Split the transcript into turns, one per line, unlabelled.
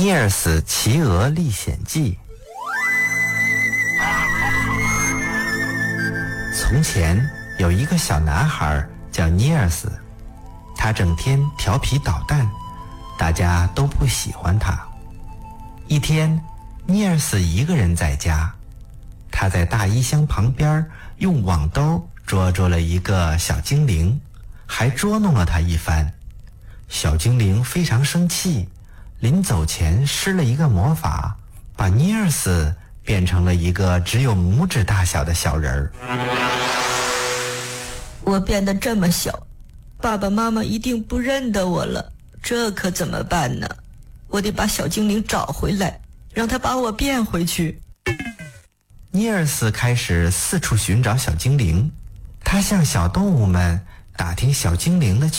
尼尔斯骑鹅历险记。从前有一个小男孩叫尼尔斯，他整天调皮捣蛋，大家都不喜欢他。一天，尼尔斯一个人在家，他在大衣箱旁边用网兜捉住了一个小精灵，还捉弄了他一番。小精灵非常生气，临走前施了一个魔法，把尼尔斯变成了一个只有拇指大小的小人儿。
我变得这么小，爸爸妈妈一定不认得我了，这可怎么办呢？我得把小精灵找回来，让他把我变回去。
尼尔斯开始四处寻找小精灵，他向小动物们打听小精灵的